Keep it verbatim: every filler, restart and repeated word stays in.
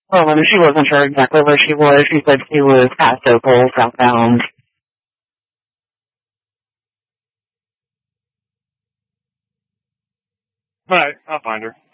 Well, and she wasn't sure exactly where she was. She said she was past Opal, southbound. Alright, I'll find her.